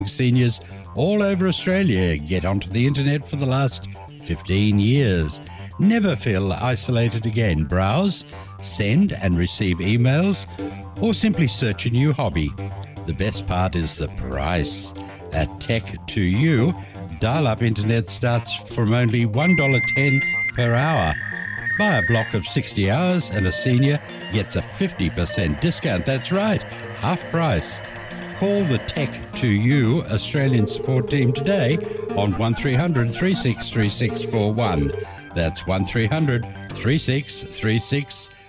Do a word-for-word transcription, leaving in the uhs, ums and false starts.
Seniors all over Australia get onto the internet for the last fifteen years. Never feel isolated again. Browse, send and receive emails, or simply search a new hobby. The best part is the price. At Tech to You, dial-up internet starts from only one dollar ten per hour. Buy a block of sixty hours and a senior gets a fifty percent discount. That's right, half price. Call the Tech to You Australian support team today on one three hundred, three six three six four one. That's one three hundred, three six three six